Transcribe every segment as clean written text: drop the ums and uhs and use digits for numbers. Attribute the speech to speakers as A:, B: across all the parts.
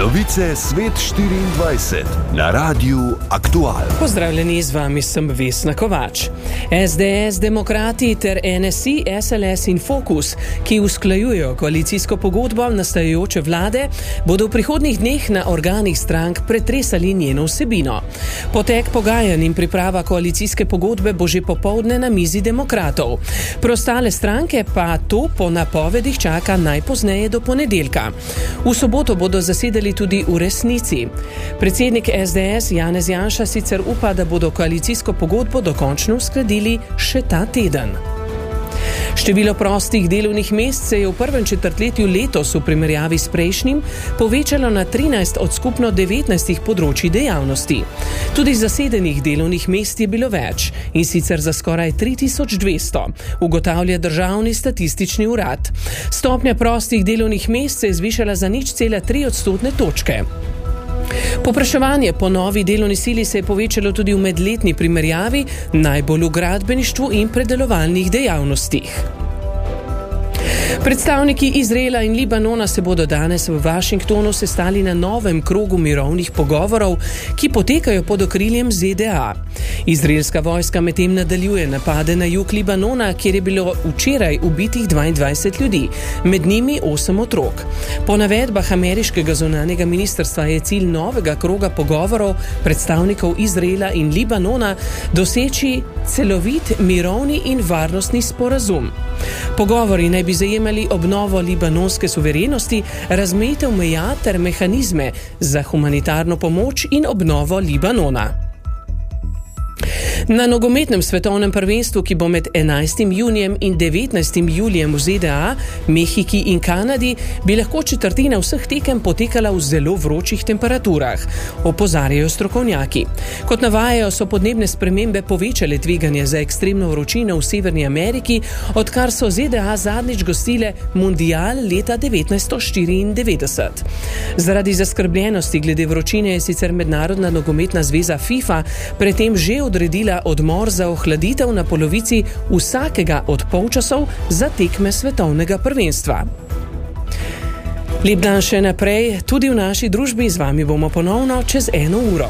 A: Novice Svet 24 na Radiu Aktual.
B: Pozdravljeni, z vami sem Vesna Kovač. SDS, Demokrati ter NSI, SLS in Fokus, ki usklajujejo koalicijsko pogodbo nastajajoče vlade, bodo v prihodnjih dneh na organih strank pretresali njeno vsebino. Potek pogajanj in priprava koalicijske pogodbe bo že popoldne na mizi demokratov. Preostale stranke pa to po napovedih čaka najpozneje do ponedeljka. V soboto bodo zasedali tudi v resnici. Predsednik SDS Janez Janša sicer upa, da bodo koalicijsko pogodbo dokončno uskladili še ta teden. Število prostih delovnih mest se je v prvem četrtletju letos v primerjavi s prejšnjim povečalo na 13 od skupno 19 področij dejavnosti. Tudi zasedenih delovnih mest je bilo več, in sicer za skoraj 3200, ugotavlja Državni statistični urad. Stopnja prostih delovnih mest se je zvišala za 0,3 odstotne točke. Povpraševanje po novi delovni sili se je povečalo tudi v medletni primerjavi, najbolj v gradbeništvu in predelovalnih dejavnostih. Predstavniki Izraela in Libanona se bodo danes v Washingtonu sestali na novem krogu mirovnih pogovorov, ki potekajo pod okriljem ZDA. Izraelska vojska medtem nadaljuje napade na jug Libanona, kjer je bilo včeraj ubitih 22 ljudi, med njimi 8 otrok. Po navedbah ameriškega zunanjega ministrstva je cilj novega kroga pogovorov predstavnikov Izraela in Libanona doseči celovit mirovni in varnostni sporazum. Pogovori naj bi zajemali obnovo libanonske suverenosti, razmejitev meja ter mehanizme za humanitarno pomoč in obnovo Libanona. Na nogometnem svetovnem prvenstvu, ki bo med 11. junijem in 19. julijem v ZDA, Mehiki in Kanadi, bi lahko četrtina vseh tekem potekala v zelo vročih temperaturah, opozarjajo strokovnjaki. Kot navajajo, so podnebne spremembe povečale tveganje za ekstremno vročino v Severni Ameriki, odkar so ZDA zadnjič gostile mundial leta 1994. Zaradi zaskrbljenosti glede vročine je sicer Mednarodna nogometna zveza FIFA predtem že odredila odmor za ohladitev na polovici vsakega od polčasov za tekme svetovnega prvenstva. Lep dan še naprej, tudi v naši družbi, z vami bomo ponovno čez 1 uro.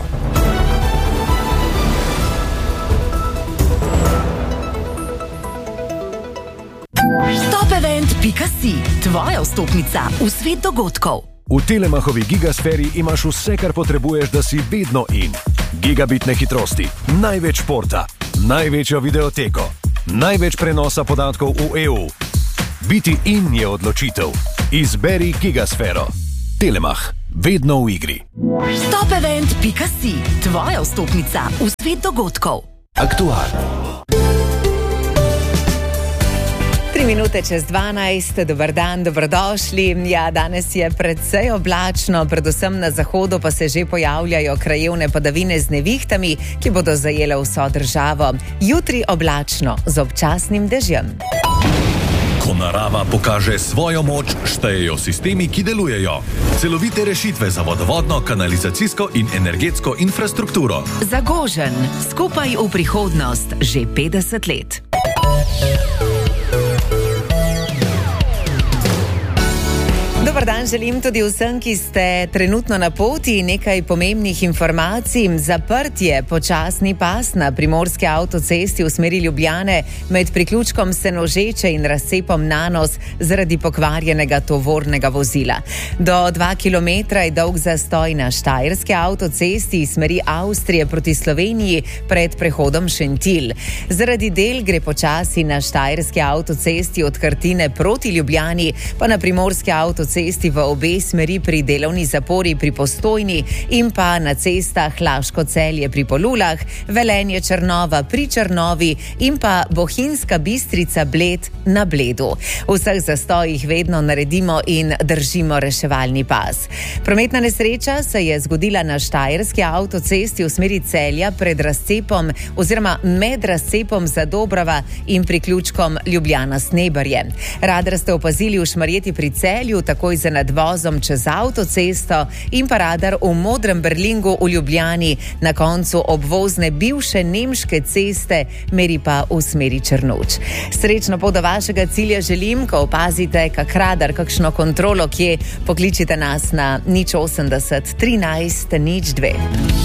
C: Topevent.si, tvoja vstopnica v svet dogodkov.
A: V Telemachovi Gigasferi imaš vse, kar potrebuješ, da si vedno in. Gigabitne hitrosti, največ športa, največjo videoteko, največ prenosa podatkov v EU. Biti in je odločitev. Izberi Gigasfero. Telemach, vedno v igri.
C: Topevent.si, tvoja vstopnica v svet dogodkov.
A: Aktual.
D: 3 minute čez 12, dober dan, dobrodošli. Ja, danes je precej oblačno, predvsem na zahodu pa se že pojavljajo krajevne padavine z nevihtami, ki bodo zajele vso državo. Jutri oblačno z občasnim dežjem.
E: Ko narava pokaže svojo moč, štejejo sistemi, ki delujejo. Celovite rešitve za vodovodno, kanalizacijsko in energetsko infrastrukturo.
C: Zagožen, skupaj v prihodnost, že 50 let.
D: Dobar dan želim tudi vsem, ki ste trenutno na poti. Nekaj pomembnih informacij. Zaprt je počasni pas na primorski avtocesti v smeri Ljubljane med priključkom Senožeče in razcepom Nanos zaradi pokvarjenega tovornega vozila. Do 2 kilometra je dolg zastoj na štajerski avtocesti iz smeri Avstrije proti Sloveniji pred prehodom Šentilj. Zaradi del gre počasi na štajerski avtocesti od Krtine proti Ljubljani, pa na primorski avtocesti v obe smeri pri delovni zapori pri Postojni in pa na cestah Laško-Celje pri Polulah, Velenje-Črnova pri Črnovi in pa Bohinjska Bistrica-Bled na Bledu. V vseh zastojih vedno naredimo in držimo reševalni pas. Prometna nesreča se je zgodila na štajerski avtocesti v smeri Celja pred razcepom oziroma med razcepom Zadobrava in priključkom Ljubljana-Sneberje. Radar ste opazili v Šmarjeti pri Celju, takoj za nadvozom čez avtocesto in pa radar v modrem Berlingu v Ljubljani na koncu obvozne bivše nemške ceste, meri pa v smeri Črnuč. Srečno pot do vašega cilja želim, ko opazite kak radar, kakšno kontrolo kje, pokličite nas na 080 13 02.